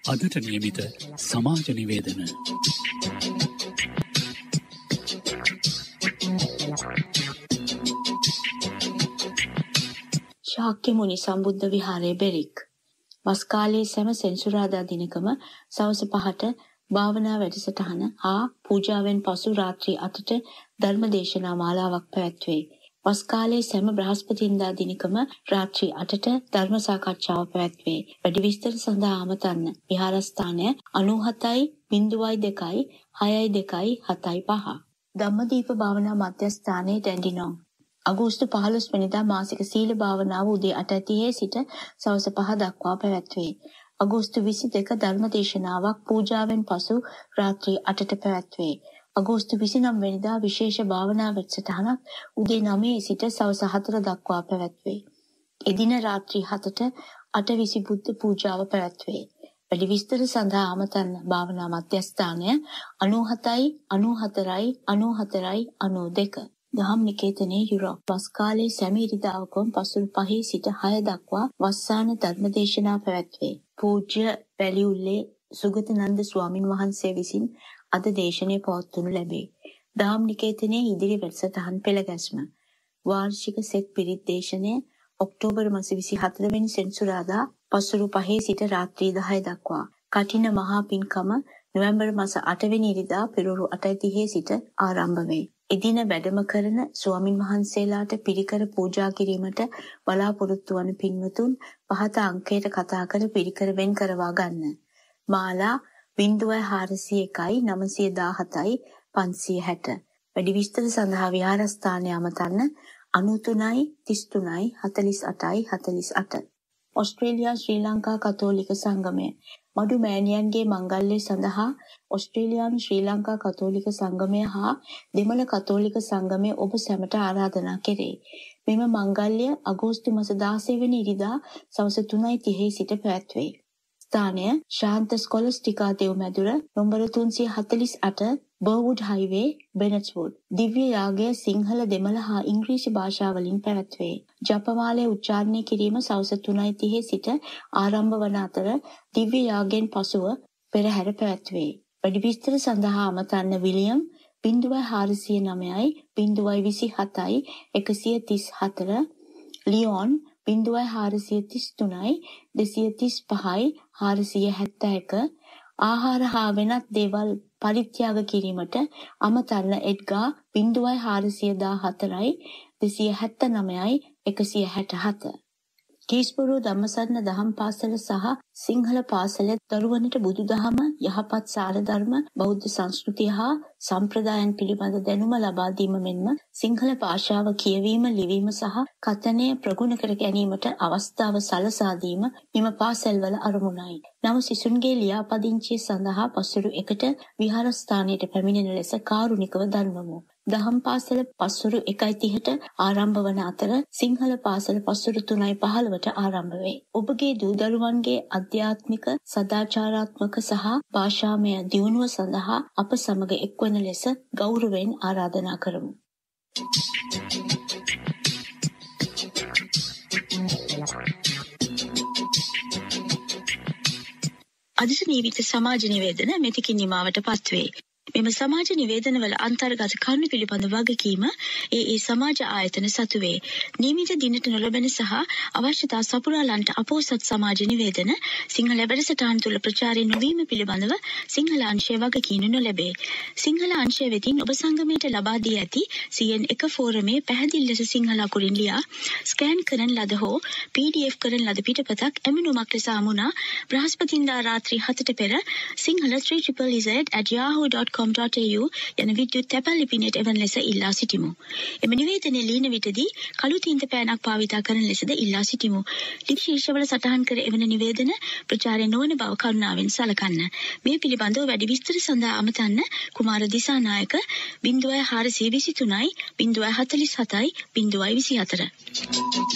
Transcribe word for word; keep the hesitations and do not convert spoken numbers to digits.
අදට නියමිත සමාජ නිවේදන. ශාක්‍ය මුනි සම්බුද්ධ විහාරයේ බෙරික්. වස් කාලයේ සෑම සෙන්සුරාදා දිනකම සවස පහට භාවනා වැඩසටහන හා පූජාවෙන් පසු රාත්‍රී අටට ධර්ම දේශනා මාලාවක් පැවැත්වේ. වස් කාලයේ සෑම බ්‍රහස්පතින්දා දිනකම රාත්‍රී අටට ධර්ම සාකච්ඡාව පැවැත්වේ. වැඩි විස්තර සඳහා අමතන්න විහාරස්ථානය අනූහතයි බිංදුවයි දෙකයි හයයි දෙකයි හතයි පහ. ධම්මදීප භාවනා මධ්‍යස්ථානයේ ඩැන්ඩිනොන්. අගෝස්තු පහළොස් වෙනිදා මාසික සීල භාවනාව උදේ අට තිහේ සිට සවස පහ දක්වා පැවැත්වේ. අගෝස්තු විසි දෙක ධර්ම දේශනාවක් පූජාවෙන් පසු රාත්‍රී අටට පැවැත්වේ. අගෝස්තු විසිනම වෙනිදා විශේෂ භාවනා වැඩසටහනක් උදේ නවයේ සිට සවස හතර දක්වා පැවැත්වේ. එදින රාත්‍රී හතට අට විසි බුද්ධ පූජාව පැවැත්වේ. වැඩි විස්තර සඳහා අමතන්න භාවනා මධ්‍යස්ථානය අනූහතයි අනූහතරයි අනූහතරයි අනූදෙක. දහම් නිකේතනයේ යුරෝප්. වස් කාලයේ සෑම ඉරිදාවකම පසුරු පහේ සිට හය දක්වා වස්සාන ධර්මදේශනා පැවැත්වේ. පූජ්‍ය වැලිඋල්ලේ සුගතනන්ද ස්වාමින් වහන්සේ විසින් අද දේශනය පවත්වනු ලැබේ. දහම් නිකේතනයේ ඉදිරි වැඩසටහන් පෙළගැස්ම. වාර්ෂික සෙත් පිරිත් දේශනය ඔක්තෝබර් මාස විසිහතර වෙනි සෙන්සුරාදා පසුරු පහේ සිට රාත්‍රී දහය දක්වා. කඨින මහා පින්කම නොවැම්බර් මාස අට වෙනි ඉරිදා පෙරවරු අටයි තිහේ සිට ආරම්භ වේ. එදින වැඩම කරන ස්වාමින් වහන්සේලාට පිරිකර පූජා කිරීමට බලාපොරොත්තු වන පින්වතුන් පහත අංකයට කතා කර පිරිකර වෙන් කරවා ගන්න. මාලා බිංදුවයි හාරසිය එකයි නවසිය දාහතයි පන්සිය හැට. වැඩි විස්තර සඳහා විහාරස්ථානය අමතන්න අනූතුනයි තිස්තුනයි හතලිස් අටයි හතලිස් අට. ඔස්ට්‍රේලියා ශ්‍රී ලංකා කතෝලික සංගමය. මඩු මෑණියන්ගේ මංගල්‍යය සඳහා ඔස්ට්‍රේලියානු ශ්‍රී ලංකා කතෝලික සංගමය හා දෙමළ කතෝලික සංගමය ඔබ සැමට ආරාධනා කෙරේ. මෙම මංගල්‍ය අගෝස්තු මාස දාසය වෙනි ඉරිදා සවස තුනයි තිහේ සිට පැවැත්වේ. ස්ථානය ශාන්ත ස්කොලස්ටිකා දෙව්මැදුර නොම්බර තුන්සිය හතලිස් අට බර්වුඩ් හයිවේ බෙනට්වුඩ්. දිව්‍ය යාගය සිංහල දෙමළ හා ඉංග්‍රීසි භාෂාවලින් පැවැත්වේ. ජපමාලය උච්චාරණය කිරීම සවස තුනයි තිහේ සිට ආරම්භ වන අතර දිව්‍ය යාගයෙන් පසුව පෙරහැර පැවැත්වේ. වැඩි විස්තර සඳහා අමතන්න විලියම් බිංදුවයි හාරසිය නවයයි බිංදුවයි විසි හතයි එකසිය තිස් හතර ලියෝන් බිංදුවයි හාරසිය තිස් තුනයි දෙසිය තිස් පහයි හාරසිය හැත්තෑ එක. ආහාර හා වෙනත් දේවල් පරිත්‍යාග කිරීමට අමතන්න එඩ්ගා බිංදුවයි හාරසිය දාහතරයි දෙසිය හැත්ත නවයයි එකසිය හැට හත. කීස්බරෝ ධම්මසරණ දහම් පාසල සහ සිංහල පාසල දරුවනට බුදුදහම යහපත් සාරධර්ම බෞද්ධ සංස්කෘතිය හා සම්ප්‍රදායන් පිළිබඳ දැනුම ලබා දීම මෙන්ම සිංහල භාෂාව කියවීම ලිවීම සහ කථනය ප්‍රගුණ කර ගැනීමට අවස්ථාව සලසා දීම මෙම පාසල්වල අරමුණයි. නව සිසුන්ගේ ලියාපදිංචිය සඳහා පසුරු එකට විහාරස්ථානයට පැමිණෙන ලෙස කාරුණිකව දන්වමු. දහම් පාසල පසුරු එකයි තිහට ආරම්භ වන අතර සිංහල පාසල පසුරු තුනයි පහළවට ආරම්භ වේ. ඔබගේ දූ දරුවන්ගේ අධ්‍යාත්මික සදාචාරාත්මක සහ භාෂාමය දියුණුව සඳහා අප සමග එක්වන ලෙස ගෞරවයෙන් ආරාධනා කරමු. අදට නියමිත සමාජ නිවේදන මෙතකින් නිමාවට පත්වේ. මෙම සමාජ නිවේදනවල අන්තර්ගත කරුණු පිළිබඳ වගකීම ඒ ඒ සමාජ ආයතන සතු වේ. නියමිත දිනට නොලබන සහ අවශ්‍යතා සපුරාලන්ට අපෝසත් සමාජ නිවේදන සිංහල වැඩසටහන් තුළ ප්‍රචාරය නොවීම පිළිබඳව සිංහල අංශය වගකීම් නොලැබේ. සිංහල අංශය වෙතින් ඔබ සංගමයට ලබා දී ඇති සී එන් එක ෆෝරමේ පැහැදිලි ලෙස සිංහල අකුරින් ලියා ස්කෑන් කරන ලද හෝ පී ඩී එෆ් කරන ලද පිටපතක් එමනුමක් ලෙස ආමුණා බ්‍රහස්පතින්දා රාත්‍රී හතට පෙර Sinhala three triple Z at යාහූ dot කොම් dot A you යන විද්‍යුත් තැපැල් ලිපිනයට එවන ලෙස ඉල්ලා සිටිමු. එම නිවේදනයේ ලියන විටදී කළු තීන්ත පෑනක් භාවිතා කරන ලෙසද ඉල්ලා සිටිමු. ලිපි ශීර්ෂවල සටහන් කර එවන නිවේදන ප්‍රචාරය නොවන බව කරුණාවෙන් සලකන්න. මේ පිළිබඳව වැඩි විස්තර සඳහා අමතන්න කුමාර දිසානායක බිංදුවයි හාරසිය විසි තුනයි බිංදුවයි හතලිස් හතයි බිංදුවයි විසි හතර.